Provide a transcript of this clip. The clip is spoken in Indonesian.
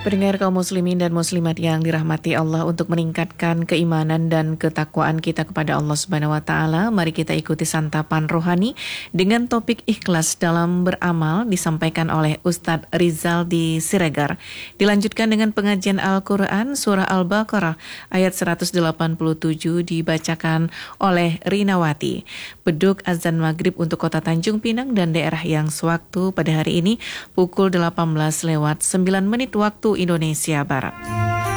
Pendengar kaum muslimin dan muslimat yang dirahmati Allah, untuk meningkatkan keimanan dan ketakwaan kita kepada Allah Subhanahu wa taala, mari kita ikuti santapan rohani dengan topik ikhlas dalam beramal disampaikan oleh Ustadz Rizal di Siregar. Dilanjutkan dengan pengajian Al-Qur'an surah Al-Baqarah ayat 187 dibacakan oleh Rinawati. Beduk azan maghrib untuk kota Tanjung Pinang dan daerah yang sewaktu pada hari ini pukul 18:09 waktu Indonesia Barat.